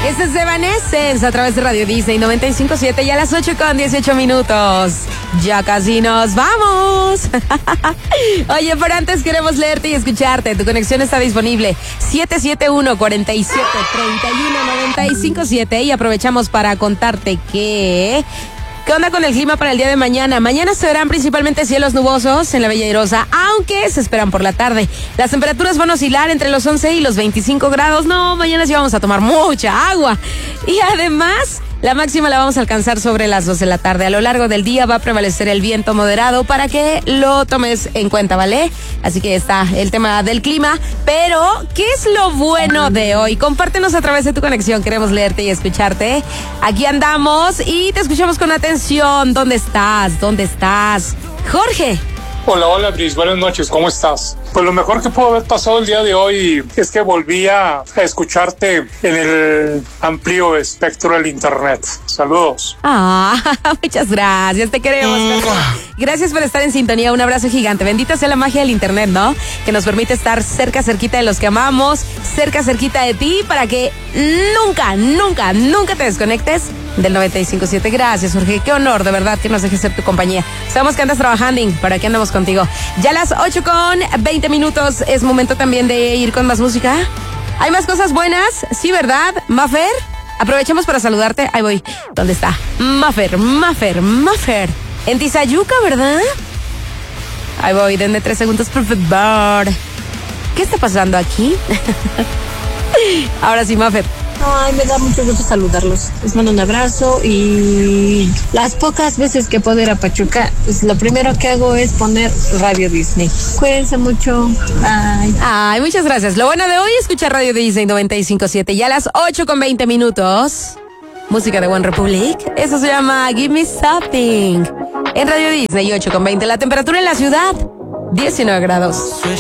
Este es Evanescence a través de Radio Disney 95.7 y a las 8:18. Ya casi nos vamos. Oye, pero antes queremos leerte y escucharte. Tu conexión está disponible 771-47-31-957 y aprovechamos para contarte que... ¿Qué onda con el clima para el día de mañana? Mañana se verán principalmente cielos nubosos en la Bella Airosa, aunque se esperan por la tarde. Las temperaturas van a oscilar entre los 11 y los 25 grados. No, mañana sí vamos a tomar mucha agua. Y además, la máxima la vamos a alcanzar sobre las 2 de la tarde. A lo largo del día va a prevalecer el viento moderado para que lo tomes en cuenta, ¿vale? Así que está el tema del clima. Pero, ¿qué es lo bueno de hoy? Compártenos a través de tu conexión. Queremos leerte y escucharte. Aquí andamos y te escuchamos con atención. ¿Dónde estás? ¿Dónde estás? Jorge. Hola, Bris, buenas noches, ¿cómo estás? Pues lo mejor que pudo haber pasado el día de hoy es que volví a escucharte en el amplio espectro del internet. Saludos. Muchas gracias, te queremos. Gracias por estar en sintonía, un abrazo gigante. Bendita sea la magia del internet, ¿no? Que nos permite estar cerquita de los que amamos, cerquita de ti, para que nunca te desconectes del 95.7. Gracias, Jorge, qué honor, de verdad, que nos dejes ser tu compañía. Sabemos que andas trabajando, pero aquí andamos contigo. Ya a las 8:20, es momento también de ir con más música. Hay más cosas buenas, sí, ¿verdad, Mafer? Aprovechemos para saludarte. Ahí voy. ¿Dónde está? Mafer. En Tizayuca, ¿verdad? Ahí voy, denme 3 segundos, por favor. ¿Qué está pasando aquí? Ahora sí, Mafer. Ay, me da mucho gusto saludarlos. Les mando un abrazo y las pocas veces que puedo ir a Pachuca, pues lo primero que hago es poner Radio Disney. Cuídense mucho. Bye. Ay, muchas gracias. Lo bueno de hoy es escuchar Radio Disney 95.7 y a las 8:20. Música de One Republic. Eso se llama Give Me Something. En Radio Disney 8:20. La temperatura en la ciudad, 19 grados.